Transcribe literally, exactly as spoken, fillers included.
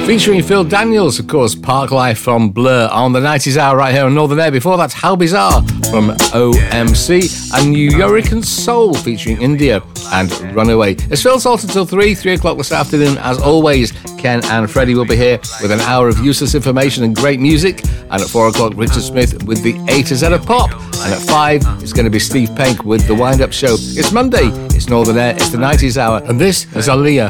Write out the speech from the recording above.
Featuring Phil Daniels, of course, Park Life from Blur on the nineties hour right here on Northern Air. Before that, How Bizarre from O M C and New Yorican Soul featuring India and Runaway. It's Phil Salter till three, three o'clock this afternoon. As always, Ken and Freddie will be here with an hour of useless information and great music. And at four o'clock, Richard Smith with the A to Z of Pop. And at five, it's going to be Steve Penk with the Wind Up Show. It's Monday, it's Northern Air, it's the nineties hour, and this is Aaliyah.